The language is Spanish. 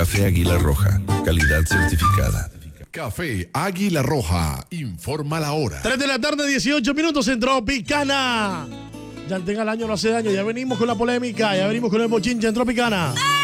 Café Águila Roja, calidad certificada. Café Águila Roja, informa la hora. 3 de la tarde, 18 minutos en Tropicana. Ya tenga el año no hace daño, ya venimos con la polémica, ya venimos con el bochinche en Tropicana.